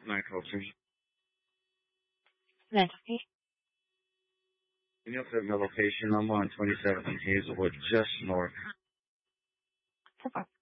My culture. That's okay. Can you update my location? I'm on 27 Hazelwood, just north. So far.